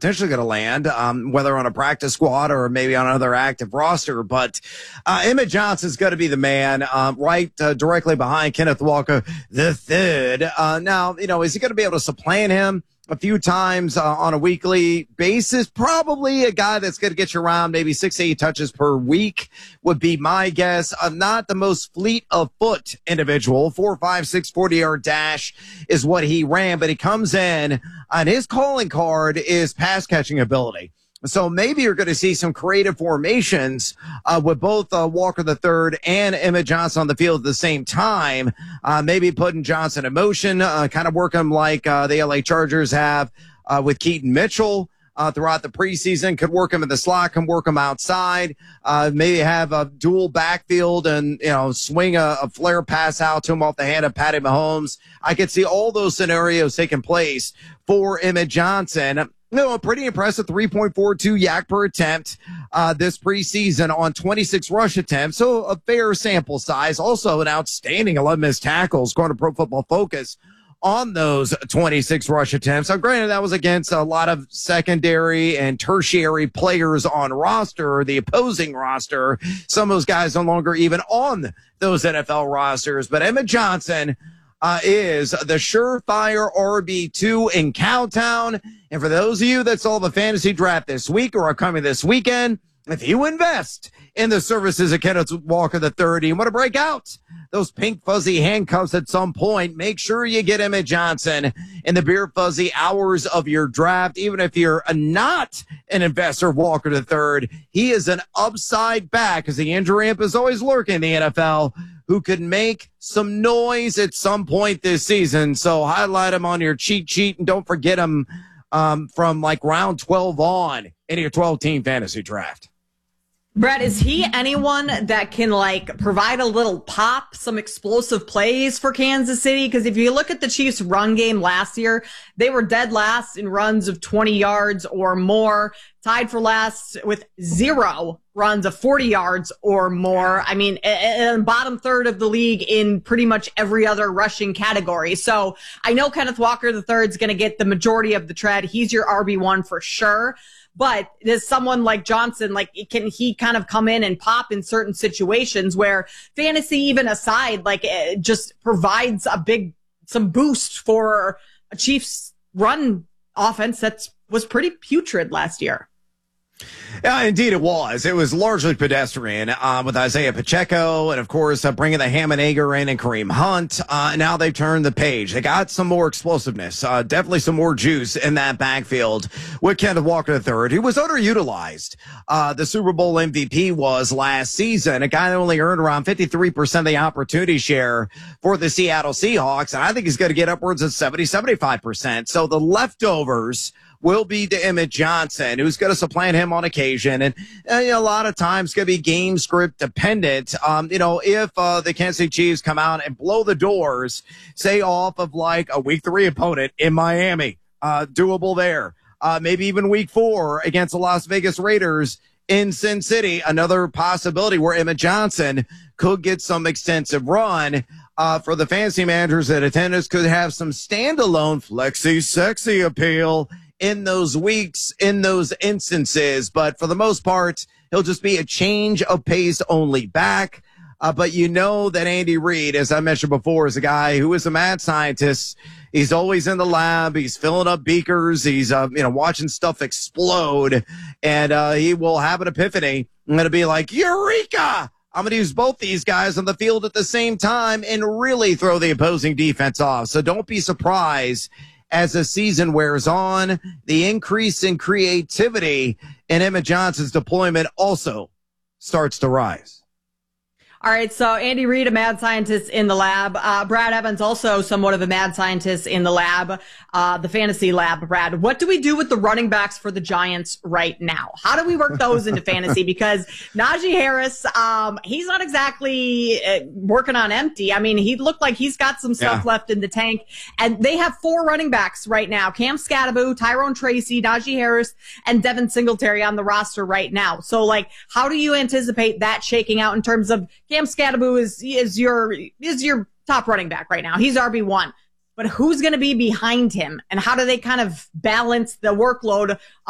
potentially going to land, whether on a practice squad or maybe on another active roster. But Emmett Johnson's going to be the man, right directly behind Kenneth Walker the third. Now, is he going to be able to supplant him a few times on a weekly basis? Probably a guy that's going to get you around maybe 6 to 8 touches per week would be my guess. Not the most fleet of foot individual. 4.56 40-yard dash is what he ran, but he comes in and his calling card is pass catching ability. So maybe you're going to see some creative formations with both Walker III and Emmett Johnson on the field at the same time. Maybe putting Johnson in motion, kind of work him like the LA Chargers have with Keaton Mitchell throughout the preseason. Could work him in the slot, can work him outside. Maybe have a dual backfield and swing a flare pass out to him off the hand of Patty Mahomes. I could see all those scenarios taking place for Emmett Johnson. A pretty impressive 3.42 yak per attempt this preseason on 26 rush attempts, so a fair sample size. Also an outstanding 11 missed tackles, according to Pro Football Focus, on those 26 rush attempts. Now, granted, that was against a lot of secondary and tertiary players on roster, the opposing roster. Some of those guys no longer even on those NFL rosters. But Emmett Johnson is the surefire RB2 in Cowtown. And for those of you that saw the fantasy draft this week or are coming this weekend, if you invest in the services of Kenneth Walker III, you want to break out those pink fuzzy handcuffs at some point, make sure you get Emmett Johnson in the beer fuzzy hours of your draft. Even if you're not an investor of Walker III, he is an upside back, because the injury ramp is always lurking in the NFL, who could make some noise at some point this season. So highlight him on your cheat sheet and don't forget him from like round 12 on in your 12-team fantasy draft. Brett, is he anyone that can provide a little pop, some explosive plays for Kansas City? Because if you look at the Chiefs' run game last year, they were dead last in runs of 20 yards or more, tied for last with 0 runs of 40 yards or more. I mean, bottom third of the league in pretty much every other rushing category. So I know Kenneth Walker III is going to get the majority of the tread. He's your RB1 for sure. But there's someone like Johnson, can he kind of come in and pop in certain situations where fantasy even aside, it just provides some boost for a Chiefs run offense that was pretty putrid last year? Yeah, indeed it was. It was largely pedestrian with Isaiah Pacheco and, of course, bringing the Hammonegger in and Kareem Hunt. Now they've turned the page. They got some more explosiveness, definitely some more juice in that backfield with Kenneth Walker III, who was underutilized. The Super Bowl MVP was last season, a guy that only earned around 53% of the opportunity share for the Seattle Seahawks, and I think he's going to get upwards of 75%. So the leftovers will be to Emmett Johnson, who's going to supplant him on occasion. And a lot of times going to be game script dependent. If the Kansas City Chiefs come out and blow the doors, say off of a week 3 opponent in Miami, doable there. Maybe even week 4 against the Las Vegas Raiders in Sin City, another possibility where Emmett Johnson could get some extensive run. For the fantasy managers that attendance could have some standalone flexi sexy appeal in those weeks, in those instances. But for the most part, he'll just be a change of pace only back. But that Andy Reid, as I mentioned before, is a guy who is a mad scientist. He's always in the lab. He's filling up beakers. He's, watching stuff explode. And he will have an epiphany. I'm going to be like, Eureka! I'm going to use both these guys on the field at the same time and really throw the opposing defense off. So don't be surprised as the season wears on. The increase in creativity in Emmett Johnson's deployment also starts to rise. All right, so Andy Reid, a mad scientist in the lab. Brad Evans, also somewhat of a mad scientist in the lab, the fantasy lab. Brad, what do we do with the running backs for the Giants right now? How do we work those into fantasy? Because Najee Harris, he's not exactly working on empty. I mean, he looked like he's got some stuff left in the tank. And they have 4 running backs right now: Cam Scatterbo, Tyrone Tracy, Najee Harris, and Devin Singletary on the roster right now. So, how do you anticipate that shaking out in terms of Cam Scatterbo is your top running back right now? He's RB1. But who's going to be behind him? And how do they kind of balance the workload